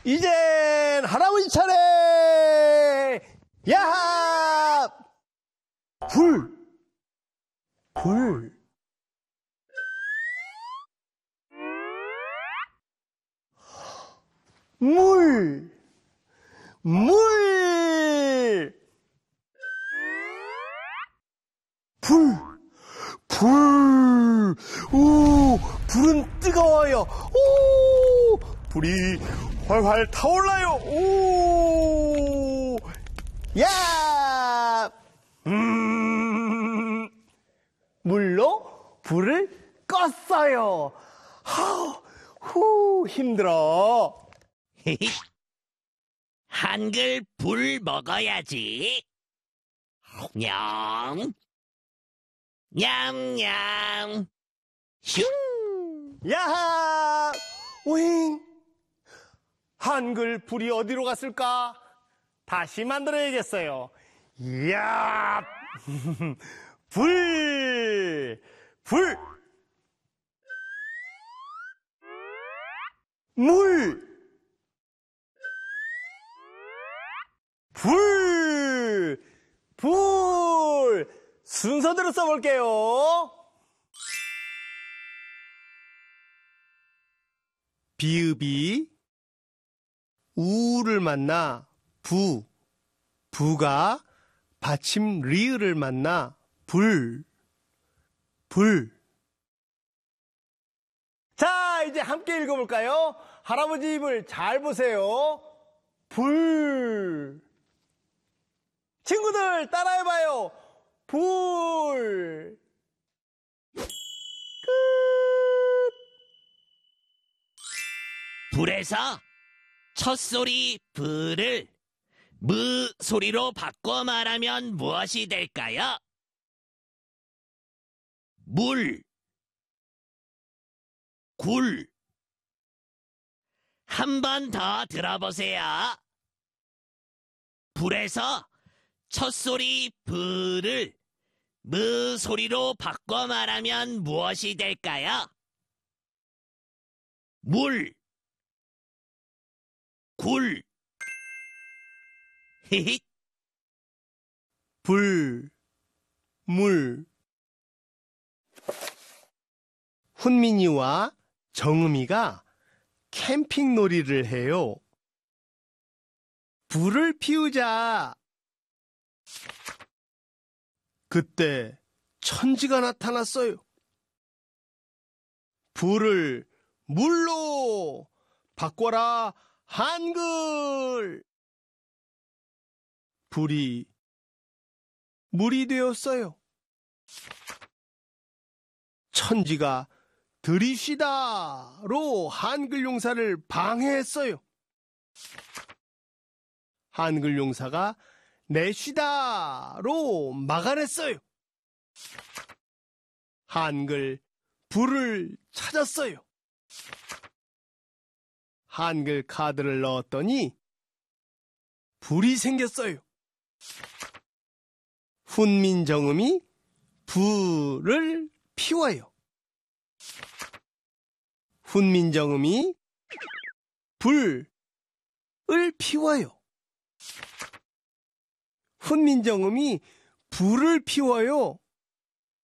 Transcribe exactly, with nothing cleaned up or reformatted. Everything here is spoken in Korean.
이젠 할아버지 차례! 야하! 불! 불! 물! 물! 불! 불! 오! 불은 뜨거워요! 오! 불이 활활 타올라요! 오! 야! 음! 물로 불을 껐어요! 하, 후, 힘들어! 한글 불 먹어야지. 냠. 냠냠. 슝. 야하! 오잉! 한글 불이 어디로 갔을까? 다시 만들어야겠어요. 이야! 불! 불! 물! 불! 불! 순서대로 써볼게요. 비읍이 우를 만나 부, 부가 받침 리을을 만나 불, 불. 자, 이제 함께 읽어볼까요? 할아버지 입을 잘 보세요. 불. 친구들 따라해봐요. 불. 끝. 불에서 첫 소리 불을 무 소리로 바꿔 말하면 무엇이 될까요? 물, 굴. 한 번 더 들어보세요. 불에서 첫 소리 불을 무 소리로 바꿔 말하면 무엇이 될까요? 물, 굴. 히힛. 불, 물. 훈민이와 정음이가 캠핑 놀이를 해요. 불을 피우자. 그때 천지가 나타났어요. 불을 물로 바꿔라 한글. 불이 물이 되었어요. 천지가 들이쉬다로 한글 용사를 방해했어요. 한글 용사가 내쉬다로 막아냈어요. 한글 불을 찾았어요. 한글 카드를 넣었더니 불이 생겼어요. 훈민정음이 불을 피워요. 훈민정음이 불을 피워요. 훈민정음이 불을 피워요.